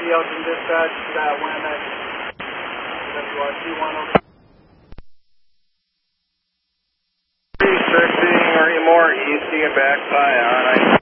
Elgin Dispatch, Willamette, WRC 103. Restricting Marty Moore, easting and back pie on.